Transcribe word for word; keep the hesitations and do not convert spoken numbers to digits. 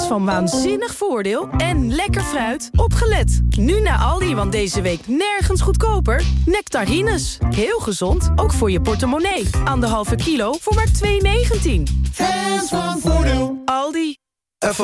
van waanzinnig voordeel en lekker fruit. Opgelet. Nu naar Aldi, want deze week nergens goedkoper. Nectarines. Heel gezond, ook voor je portemonnee. Anderhalve kilo voor maar twee negentien. Fans van Voordeel. Aldi.